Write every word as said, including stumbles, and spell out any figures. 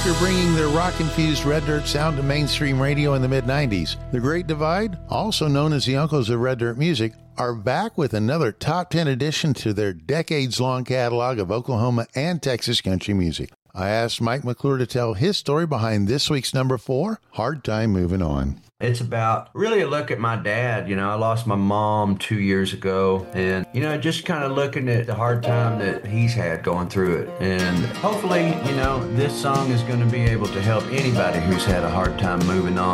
After bringing their rock-infused Red Dirt sound to mainstream radio in the mid nineties, The Great Divide, also known as the Uncles of Red Dirt Music, are back with another top ten addition to their decades-long catalog of Oklahoma and Texas country music. I asked Mike McClure to tell his story behind this week's number four, Hard Time Moving On. It's about really a look at my dad. You know, I lost my mom two years ago, and, you know, just kind of looking at the hard time that he's had going through it. And hopefully, you know, this song is going to be able to help anybody who's had a hard time moving on.